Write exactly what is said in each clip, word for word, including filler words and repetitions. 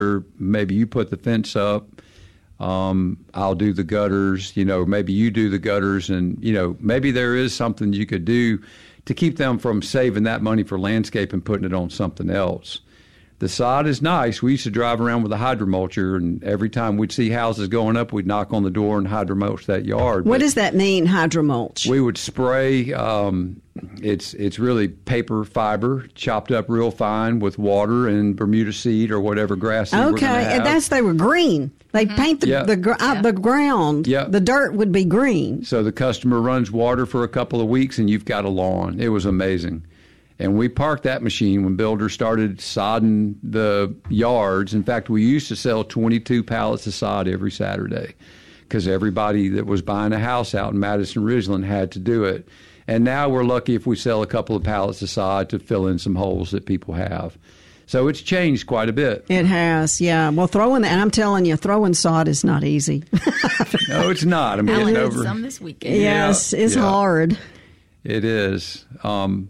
or maybe you put the fence up. Um, I'll do the gutters, you know, maybe you do the gutters, and, you know, maybe there is something you could do to keep them from saving that money for landscape and putting it on something else. The sod is nice. We used to drive around with a hydromulcher, and every time we'd see houses going up, we'd knock on the door and hydromulch that yard. What but does that mean, hydromulch? We would spray. Um, it's it's really paper fiber chopped up real fine with water and Bermuda seed or whatever grass seed we're Okay, gonna have. and that's they were green. They mm-hmm. paint the yeah. the, gr- yeah. the ground. Yeah. The dirt would be green. So the customer runs water for a couple of weeks, and you've got a lawn. It was amazing. And we parked that machine when builders started sodding the yards. In fact, we used to sell twenty-two pallets of sod every Saturday because everybody that was buying a house out in Madison Ridgeland had to do it. And now we're lucky if we sell a couple of pallets of sod to fill in some holes that people have. So it's changed quite a bit. It has, yeah. Well, throwing, and I'm telling you, throwing sod is not easy. No, it's not. I'm Alan getting did over. some this weekend. Yes, yeah, it's yeah. hard. It is. Um,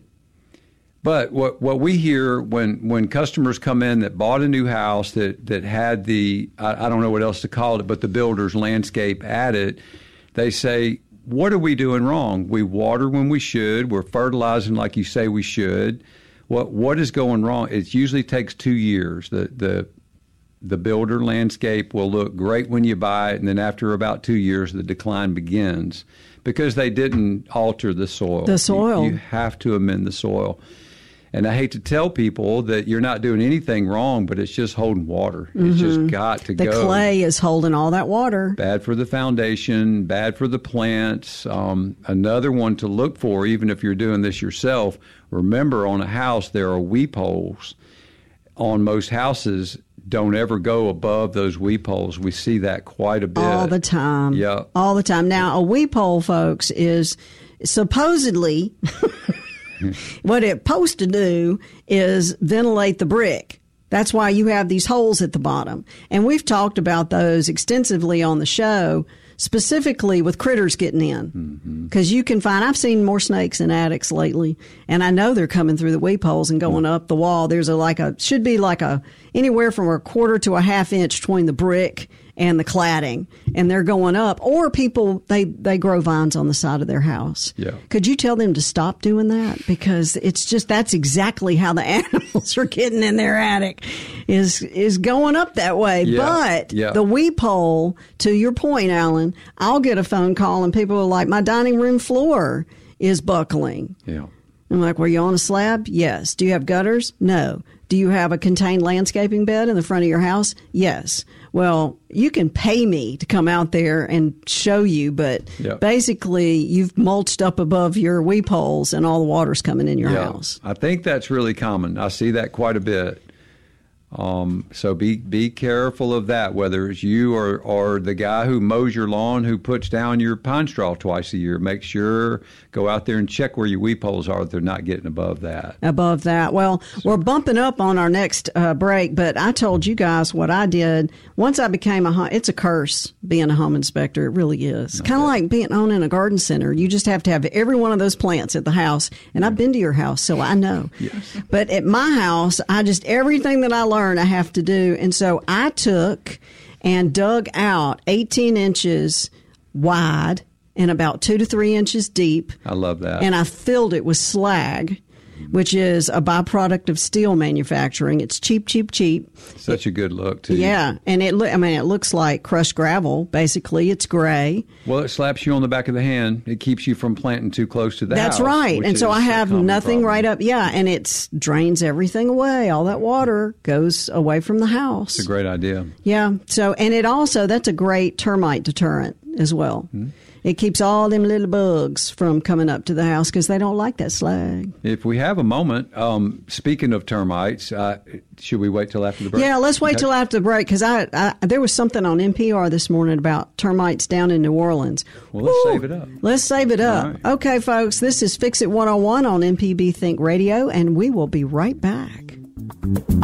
But what what we hear when, when customers come in that bought a new house that, that had the, I, I don't know what else to call it, but the builder's landscape added, they say, what are we doing wrong? We water when we should. We're fertilizing like you say we should. What What is going wrong? It usually takes two years. The, the, the builder landscape will look great when you buy it, and then after about two years, the decline begins because they didn't alter the soil. The soil. You, you have to amend the soil. And I hate to tell people that you're not doing anything wrong, but it's just holding water. Mm-hmm. It's just got to the go. The clay is holding all that water. Bad for the foundation, bad for the plants. Um, another one to look for, even if you're doing this yourself, remember on a house there are weep holes. On most houses, don't ever go above those weep holes. We see that quite a bit. All the time. Yeah. All the time. Now, a weep hole, folks, is supposedly... what it's supposed to do is ventilate the brick. That's why you have these holes at the bottom. And we've talked about those extensively on the show, specifically with critters getting in. Because mm-hmm. you can find, I've seen more snakes in attics lately, and I know they're coming through the weep holes and going mm-hmm. up the wall. There's a like a, should be like a, anywhere from a quarter to a half inch between the brick and the cladding, and they're going up. Or people, they, they grow vines on the side of their house. Yeah. Could you tell them to stop doing that? Because it's just, that's exactly how the animals are getting in their attic, is is going up that way. Yeah. But yeah. the weep hole, to your point, Alan, I'll get a phone call and people are like, my dining room floor is buckling. Yeah. I'm like, were you on a slab? Yes. Do you have gutters? No. Do you have a contained landscaping bed in the front of your house? Yes. Well, you can pay me to come out there and show you, but yep. basically you've mulched up above your weep holes and all the water's coming in your yeah. house. I think that's really common. I see that quite a bit. Um, so be be careful of that, whether it's you or, or the guy who mows your lawn who puts down your pine straw twice a year. Make sure, go out there and check where your weep holes are, that they're not getting above that. Above that. Well, so. We're bumping up on our next uh, break, but I told you guys what I did. Once I became a home, it's a curse being a home inspector. It really is. Okay. Kind of like being owning a garden center. You just have to have every one of those plants at the house. And yeah. I've been to your house, so I know. Yes. But at my house, I just, everything that I learned, I have to do. And so I took and dug out eighteen inches wide and about two to three inches deep. I love that. And I filled it with slag, which is a byproduct of steel manufacturing. It's cheap, cheap, cheap. Such a good look, too. Yeah. And it, lo- I mean, it looks like crushed gravel. Basically, it's gray. Well, it slaps you on the back of the hand. It keeps you from planting too close to the That's house. That's right. And so I have nothing problem. right up. Yeah. And it drains everything away. All that water goes away from the house. It's a great idea. Yeah. So, and it also, that's a great termite deterrent as well. Mm-hmm. It keeps all them little bugs from coming up to the house because they don't like that slag. If we have a moment, um, speaking of termites, uh, should we wait till after the break? Yeah, let's wait okay. till after the break because I, I there was something on N P R this morning about termites down in New Orleans. Well, let's Woo! save it up. Let's save it up. Right. Okay, folks, this is Fix It one oh one on M P B Think Radio, and we will be right back.